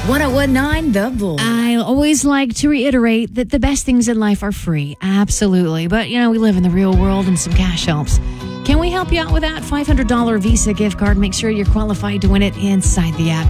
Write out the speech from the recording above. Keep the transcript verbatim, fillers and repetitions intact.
ten nineteen The Bull. I always like to reiterate that the best things in life are free. Absolutely. But, you know, we live in the real world and some cash helps. Can we help you out with that? five hundred dollars Visa gift card. Make sure you're qualified to win it inside the app.